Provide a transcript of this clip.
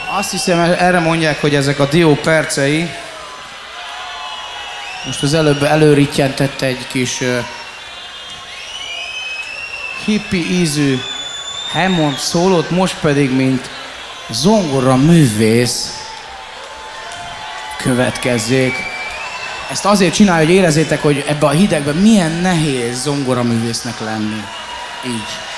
Azt hiszem, erre mondják, hogy ezek a dió percei. Most az előbb előrittyentette egy kis hippi ízű Hammond szólót, most pedig, mint zongora művész következzék. Ezt azért csinálja, hogy érezzétek, hogy ebbe a hidegben milyen nehéz zongoraművésznek lenni. Így.